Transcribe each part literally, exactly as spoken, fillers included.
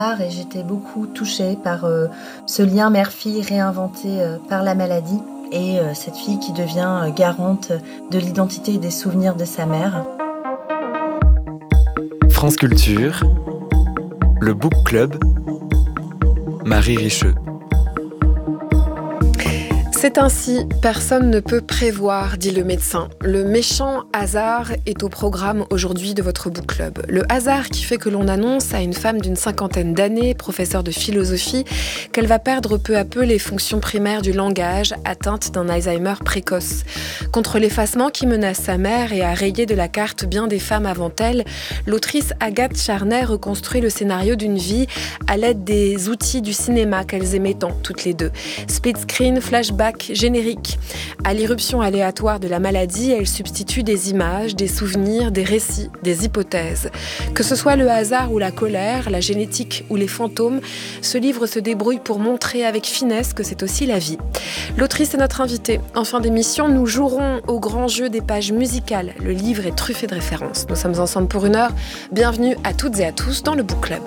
et j'étais beaucoup touchée par euh, ce lien mère-fille réinventé euh, par la maladie et euh, cette fille qui devient euh, garante de l'identité et des souvenirs de sa mère. France Culture, le Book Club, Marie Richeux. C'est ainsi, personne ne peut prévoir, dit le médecin. Le méchant hasard est au programme aujourd'hui de votre book club. Le hasard qui fait que l'on annonce à une femme d'une cinquantaine d'années, professeure de philosophie, qu'elle va perdre peu à peu les fonctions primaires du langage, atteinte d'un Alzheimer précoce. Contre l'effacement qui menace sa mère et a rayé de la carte bien des femmes avant elle, l'autrice Agathe Charnay reconstruit le scénario d'une vie à l'aide des outils du cinéma qu'elles aimaient tant, toutes les deux. Split screen, flashback, générique. À l'irruption aléatoire de la maladie, elle substitue des images, des souvenirs, des récits, des hypothèses. Que ce soit le hasard ou la colère, la génétique ou les fantômes, ce livre se débrouille pour montrer avec finesse que c'est aussi la vie. L'autrice est notre invitée. En fin d'émission, nous jouerons au grand jeu des pages musicales. Le livre est truffé de références. Nous sommes ensemble pour une heure. Bienvenue à toutes et à tous dans le Book Club.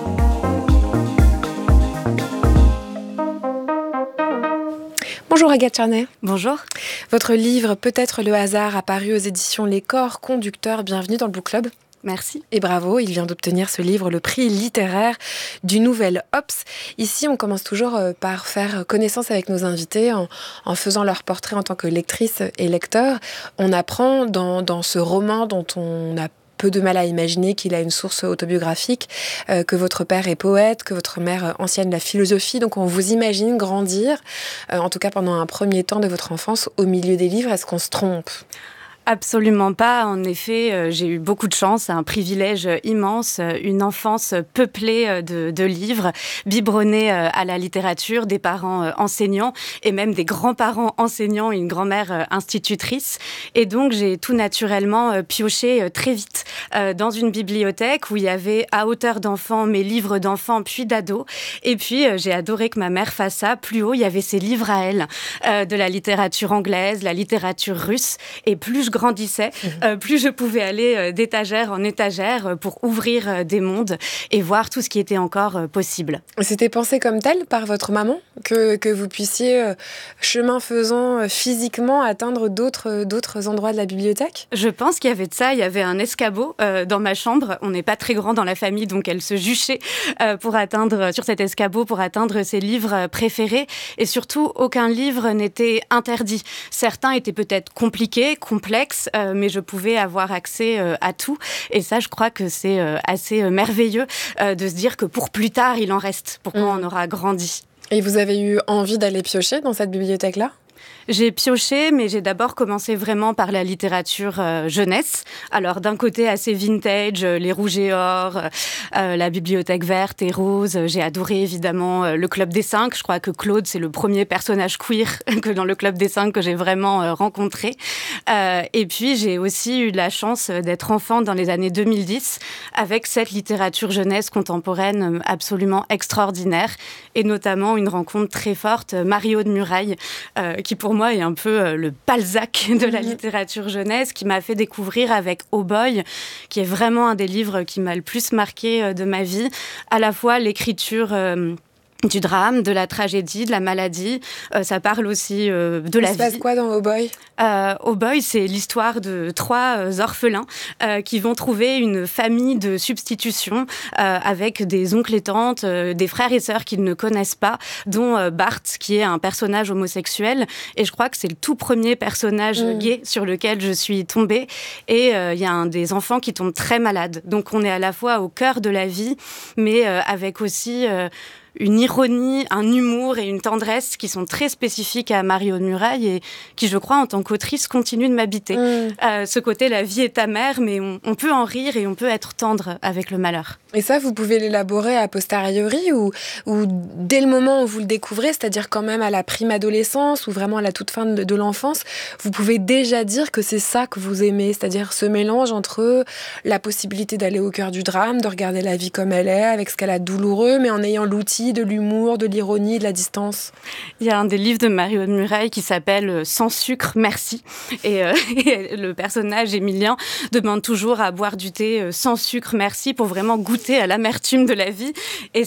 Bonjour Agathe Charnay. Bonjour. Votre livre « Peut-être le hasard » a paru aux éditions Les Corps Conducteurs. Bienvenue dans le Book Club. Merci. Et bravo, il vient d'obtenir ce livre, le prix littéraire du Nouvel Obs. Ici, on commence toujours par faire connaissance avec nos invités en, en faisant leur portrait en tant que lectrice et lecteur. On apprend dans, dans ce roman dont on a peu de mal à imaginer qu'il a une source autobiographique, euh, que votre père est poète, que votre mère enseigne la philosophie. Donc on vous imagine grandir, euh, en tout cas pendant un premier temps de votre enfance, au milieu des livres. Est-ce qu'on se trompe ? Absolument pas. En effet, euh, j'ai eu beaucoup de chance, un privilège immense, une enfance peuplée de, de livres, biberonnée euh, à la littérature, des parents euh, enseignants et même des grands-parents enseignants et une grand-mère euh, institutrice. Et donc, j'ai tout naturellement euh, pioché euh, très vite euh, dans une bibliothèque où il y avait à hauteur d'enfant mes livres d'enfants puis d'ados. Et puis, euh, j'ai adoré que ma mère fasse ça. Plus haut, il y avait ses livres à elle, euh, de la littérature anglaise, la littérature russe. Et plus je grandissais, euh, plus je pouvais aller euh, d'étagère en étagère euh, pour ouvrir euh, des mondes et voir tout ce qui était encore euh, possible. C'était pensé comme tel par votre maman, que, que vous puissiez, euh, chemin faisant, euh, physiquement atteindre d'autres, euh, d'autres endroits de la bibliothèque ? Je pense qu'il y avait de ça. Il y avait un escabeau euh, dans ma chambre. On n'est pas très grand dans la famille, donc elle se juchait euh, pour atteindre, sur cet escabeau pour atteindre ses livres préférés. Et surtout, aucun livre n'était interdit. Certains étaient peut-être compliqués, complexes, Euh, mais je pouvais avoir accès euh, à tout. Et ça, je crois que c'est euh, assez euh, merveilleux euh, de se dire que pour plus tard, il en reste, pour quand mmh. on aura grandi. Et vous avez eu envie d'aller piocher dans cette bibliothèque-là ? J'ai pioché, mais j'ai d'abord commencé vraiment par la littérature euh, jeunesse. Alors, d'un côté assez vintage, euh, les Rouges et Or, euh, la Bibliothèque verte et rose. J'ai adoré, évidemment, euh, le Club des Cinq. Je crois que Claude, c'est le premier personnage queer que dans le Club des Cinq que j'ai vraiment euh, rencontré. Euh, et puis, j'ai aussi eu la chance d'être enfant dans les années deux mille dix avec cette littérature jeunesse contemporaine absolument extraordinaire. Et notamment, une rencontre très forte, Mario de Muraille, euh, qui pour moi est un peu euh, le Balzac de la littérature jeunesse, qui m'a fait découvrir avec Oh Boy, qui est vraiment un des livres qui m'a le plus marqué euh, de ma vie, à la fois l'écriture euh, du drame, de la tragédie, de la maladie. Euh, ça parle aussi euh, de Il la vie. Il se passe quoi dans Oh Boy ? euh, Oh Boy, c'est l'histoire de trois euh, orphelins euh, qui vont trouver une famille de substitution euh, avec des oncles et tantes, euh, des frères et sœurs qu'ils ne connaissent pas, dont euh, Bart, qui est un personnage homosexuel. Et je crois que c'est le tout premier personnage mmh. gay sur lequel je suis tombée. Et il euh, y a un des enfants qui tombe très malade. Donc on est à la fois au cœur de la vie, mais euh, avec aussi... Euh, une ironie, un humour et une tendresse qui sont très spécifiques à Mario de Muraille et qui, je crois, en tant qu'autrice, continuent de m'habiter. Mmh. Euh, ce côté, la vie est amère, mais on, on peut en rire et on peut être tendre avec le malheur. Et ça, vous pouvez l'élaborer a posteriori ou, ou dès le moment où vous le découvrez, c'est-à-dire quand même à la prime adolescence ou vraiment à la toute fin de, de l'enfance, vous pouvez déjà dire que c'est ça que vous aimez, c'est-à-dire ce mélange entre la possibilité d'aller au cœur du drame, de regarder la vie comme elle est, avec ce qu'elle a de douloureux, mais en ayant l'outil de l'humour, de l'ironie, de la distance. Il y a un des livres de Mario de Muraille qui s'appelle « Sans sucre, merci ». Et, euh, et le personnage, Émilien, demande toujours à boire du thé sans sucre, merci, pour vraiment goûter à l'amertume de la vie. Et